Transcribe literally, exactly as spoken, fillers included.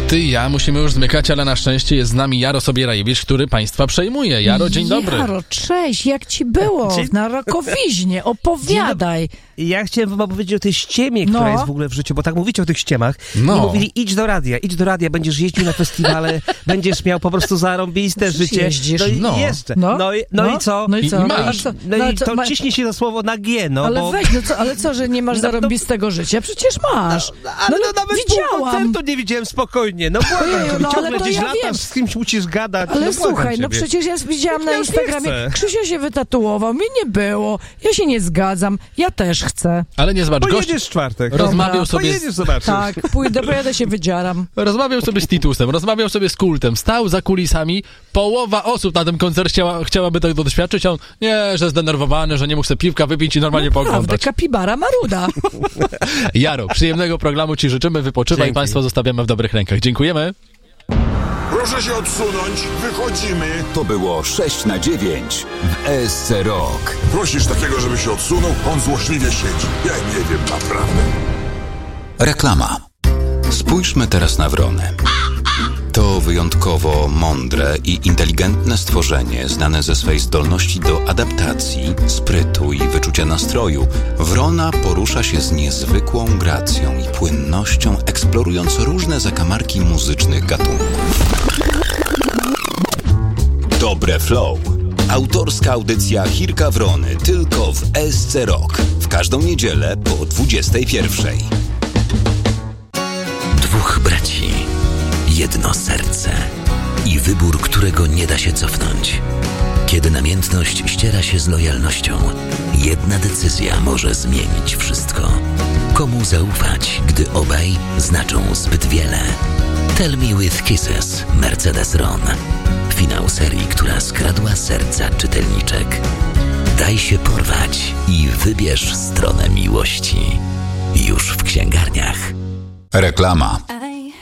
Ty i ja musimy już zmykać, ale na szczęście jest z nami Jaro Sobierajewicz, który państwa przejmuje. Jaro, dzień dobry. Jaro, cześć, jak ci było Dzień... na Rakowiźnie? Opowiadaj. Ja chciałem wam powiedzieć o tej ściemie, która no. jest w ogóle w życiu, bo tak mówicie o tych ściemach. No. I mówili, idź do radia, idź do radia, będziesz jeździł na festiwale, będziesz miał po prostu zarąbiste Przecież życie. jeździsz. No i No. jeszcze. No. No, i, no, No. i co? No i co? I masz. co? No, No i co, to ma... ciśnie się za słowo na G, no Ale bo... weź, no co, ale co, że nie masz No, zarąbistego życia? Przecież masz. No, ale no, nawet pół widziałam. koncertu nie widziałem spokojnie. No błagam Ojeju, ciebie, no, ciągle ale to gdzieś ja latasz, wiem. z kimś musisz gadać. Ale no, błagam słuchaj, no ciebie. przecież ja widziałam na Ja już nie Instagramie, chcę. Krzysio się wytatuował, mnie nie było, ja się nie zgadzam, ja też chcę. Ale nie zobacz, gość Pojedziesz w czwartek. rozmawiał sobie, z, Pojedziesz, zobaczysz. Tak, pójdę, pojadę się wydzieram. rozmawiał sobie z Titusem, rozmawiał sobie z Kultem, stał za kulisami, połowa osób na tym koncercie chciała, chciałaby tego doświadczyć, a on nie, że zdenerwowany, że nie mógł sobie piwka wypić i normalnie Naprawdę, pooglądać. kapibara maruda. Jaro, przyjemnego programu ci życzymy, wypoczywaj, Dzięki. państwo zostawiamy w dobrych rękach. Dziękujemy. Proszę się odsunąć, wychodzimy. To było sześć na dziewięć w E S C Rock. Prosisz takiego, żeby się odsunął? On złośliwie siedzi. Ja nie wiem, naprawdę. Reklama. Spójrzmy teraz na wrony. To wyjątkowo mądre i inteligentne stworzenie, znane ze swej zdolności do adaptacji, sprytu i wyczucia nastroju. Wrona porusza się z niezwykłą gracją i płynnością, eksplorując różne zakamarki muzycznych gatunków. Dobre Flow. Autorska audycja Chirka Wrony tylko w E S C Rock. W każdą niedzielę po dwudziestej pierwszej. Dwóch braci, jedno serce i wybór, którego nie da się cofnąć. Kiedy namiętność ściera się z lojalnością, jedna decyzja może zmienić wszystko. Komu zaufać, gdy obaj znaczą zbyt wiele? Tell Me With Kisses, Mercedes Ron. Finał serii, która skradła serca czytelniczek. Daj się porwać i wybierz stronę miłości. Już w księgarniach. Reklama.